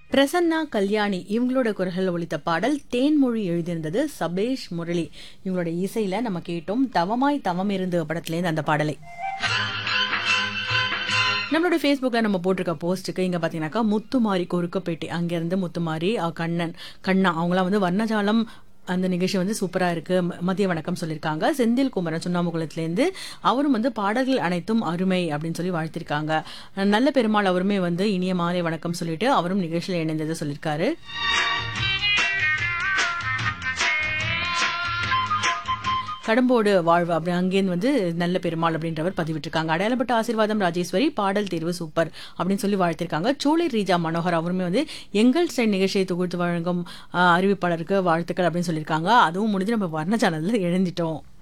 பிரசன்னா கல்யாணி இவங்களோட குரல்கள் ஒலித்த பாடல் தேன்மொழி எழுதியிருந்தது சபேஷ் முரளி இவங்களோட இசையில நம்ம கேட்டோம். தவமாய் தவம் இருந்து படத்துலேருந்து அந்த பாடலை நம்மளோட ஃபேஸ்புக்கில் நம்ம போட்டிருக்க போஸ்ட்டுக்கு இங்கே பார்த்தீங்கன்னாக்கா முத்துமாரி கொருக்கப்பேட்டை அங்கேருந்து முத்துமாரி கண்ணா அவங்களாம் வந்து வர்ணஜாலம் அந்த நிகழ்ச்சி வந்து சூப்பராக இருக்குது மதிய வணக்கம் சொல்லியிருக்காங்க. செந்தில் குமரன் சுண்ணாமுகுளத்துலேருந்து அவரும் வந்து பாடல்கள் அனைத்தும் அருமை அப்படின்னு சொல்லி வாழ்த்திருக்காங்க. நல்ல பெருமாள் அவருமே வந்து இனிய மாலை வணக்கம் சொல்லிட்டு அவரும் நிகழ்ச்சியில் இணைந்ததை சொல்லியிருக்காரு. கடம்போடு வாழ்வு அப்படி அங்கேருந்து வந்து நல்ல பெருமாள் அப்படின்றவர் பதிவிட்டிருக்காங்க. அடையாளப்பட்ட ஆசீர்வாதம் ராஜேஸ்வரி பாடல் தேர்வு சூப்பர் அப்படின்னு சொல்லி வாழ்த்திருக்காங்க. சோலை ரீஜா மனோகர் அவருமே வந்து எங்கள் ஸ்டைல் நிகழ்ச்சியை தொகுத்து வழங்கும் அறிவிப்பாளருக்கு வாழ்த்துக்கள் அப்படின்னு சொல்லியிருக்காங்க. அதுவும் முடிஞ்சு நம்ம வர்ண சேனலில் எழுந்திட்டோம்.